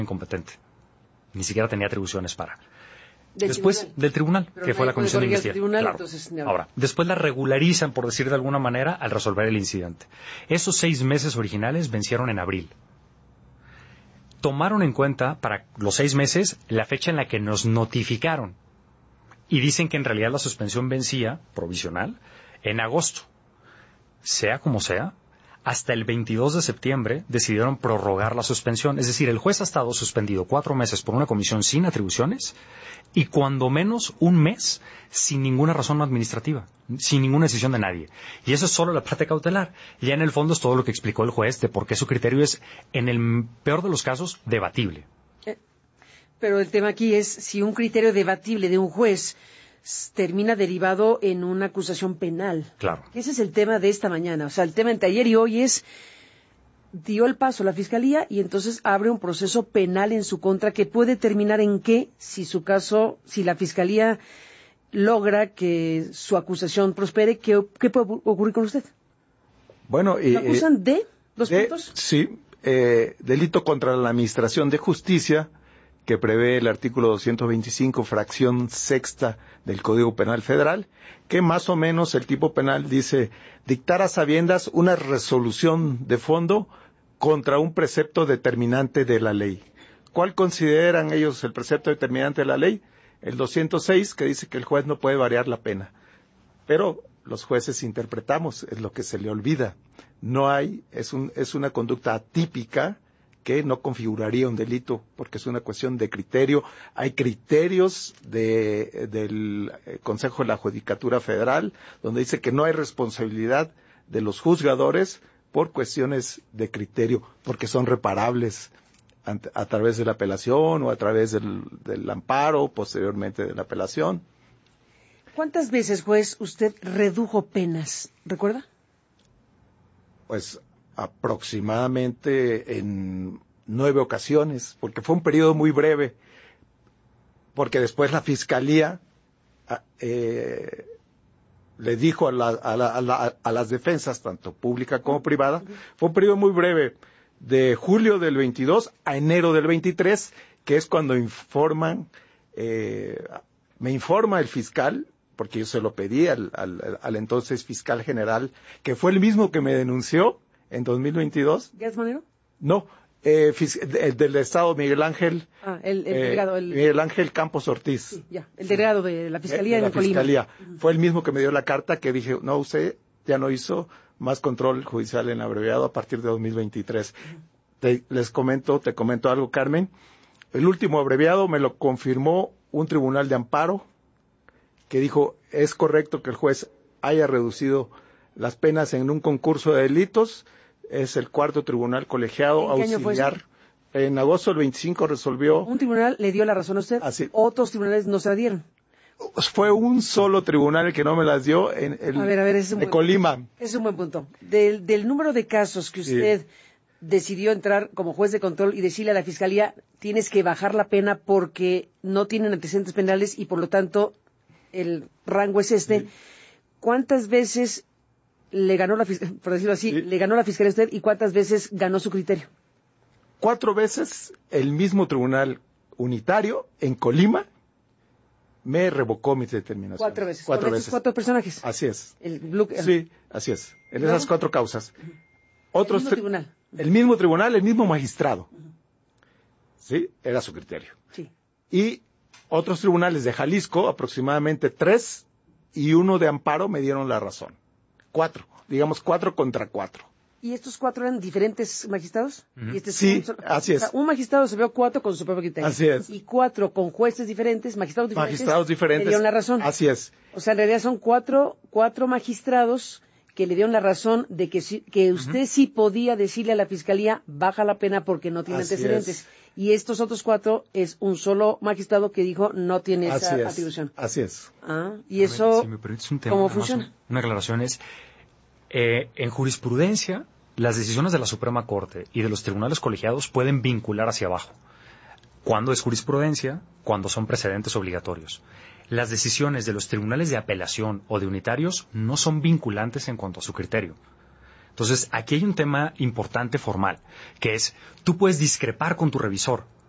incompetente. Ni siquiera tenía atribuciones para. Después del tribunal, que fue la comisión de investigación. Claro. Ahora, después la regularizan, por decir de alguna manera, al resolver el incidente. Esos 6 meses originales vencieron en abril. Tomaron en cuenta, para los 6 meses, la fecha en la que nos notificaron. Y dicen que en realidad la suspensión vencía, provisional, en agosto. Sea como sea, hasta el 22 de septiembre decidieron prorrogar la suspensión. Es decir, el juez ha estado suspendido 4 meses por una comisión sin atribuciones y cuando menos 1 mes sin ninguna razón administrativa, sin ninguna decisión de nadie. Y eso es solo la parte cautelar. Ya en el fondo es todo lo que explicó el juez de por qué su criterio es, en el peor de los casos, debatible. Pero el tema aquí es si un criterio debatible de un juez termina derivado en una acusación penal. Claro. Ese es el tema de esta mañana. O sea, el tema entre ayer y hoy es, dio el paso a la Fiscalía y entonces abre un proceso penal en su contra que puede terminar en qué, si si la Fiscalía logra que su acusación prospere, ¿qué puede ocurrir con usted? Bueno, ¿Lo acusan de dos puntos? Sí, delito contra la Administración de Justicia, que prevé el artículo 225, fracción sexta del Código Penal Federal, que más o menos el tipo penal dice dictar a sabiendas una resolución de fondo contra un precepto determinante de la ley. ¿Cuál consideran ellos el precepto determinante de la ley? El 206, que dice que el juez no puede variar la pena. Pero los jueces interpretamos, es lo que se le olvida. Es una conducta atípica que no configuraría un delito, porque es una cuestión de criterio. Hay criterios del Consejo de la Judicatura Federal, donde dice que no hay responsabilidad de los juzgadores por cuestiones de criterio, porque son reparables a través de la apelación o a través del amparo, posteriormente de la apelación. ¿Cuántas veces, juez, usted redujo penas? ¿Recuerda? Pues aproximadamente en 9 ocasiones, porque fue un periodo muy breve, porque después la Fiscalía le dijo a las defensas, tanto pública como privada, fue un periodo muy breve, de julio del 22 a enero del 23, que es cuando me informa el fiscal, porque yo se lo pedí al entonces fiscal general, que fue el mismo que me denunció en 2022. ¿Gertz Manero? No, el del Estado, Miguel Ángel. El delegado. Miguel Ángel Campos Ortiz. Sí, ya, el delegado de la Fiscalía de la Colima. Fiscalía. Fue el mismo que me dio la carta que dije, no, usted ya no hizo más control judicial en abreviado a partir de 2023. Te comento algo, Carmen. El último abreviado me lo confirmó un tribunal de amparo que dijo, es correcto que el juez haya reducido las penas en un concurso de delitos. Es el 4º tribunal colegiado auxiliar. En agosto del 25 resolvió. Un tribunal le dio la razón a usted, así, otros tribunales no se la dieron. Fue un solo tribunal el que no me las dio, de Colima. Es un buen punto. Del número de casos que usted decidió entrar como juez de control y decirle a la Fiscalía, tienes que bajar la pena porque no tienen antecedentes penales y por lo tanto el rango es este. ¿Cuántas veces le ganó por decirlo así, le ganó la Fiscalía a usted y cuántas veces ganó su criterio? 4 veces el mismo tribunal unitario en Colima me revocó mis determinaciones. 4 veces. 4 veces. 4 personajes. Así es. Sí, así es. En esas 4 causas. El mismo tribunal. El mismo tribunal, el mismo magistrado. Sí, era su criterio. Sí. Y otros tribunales de Jalisco, aproximadamente 3, y 1 de amparo me dieron la razón. 4, digamos 4 contra 4. ¿Y estos 4 eran diferentes magistrados? ¿Y sí, así es. O sea, un magistrado se vio 4 con su propio criterio. Así es. Y 4 con jueces diferentes, magistrados diferentes. Le dieron la razón. Así es. O sea, en realidad son 4 magistrados que le dieron la razón de que usted sí podía decirle a la Fiscalía, baja la pena porque no tiene antecedentes. Y estos otros 4 es un solo magistrado que dijo, no tiene esa atribución. Así es. Y eso, si me permites un tema, ¿cómo funciona? Una aclaración es, en jurisprudencia, las decisiones de la Suprema Corte y de los tribunales colegiados pueden vincular hacia abajo. ¿Cuándo es jurisprudencia? Cuando son precedentes obligatorios. Las decisiones de los tribunales de apelación o de unitarios no son vinculantes en cuanto a su criterio. Entonces, aquí hay un tema importante formal, que es, tú puedes discrepar con tu revisor,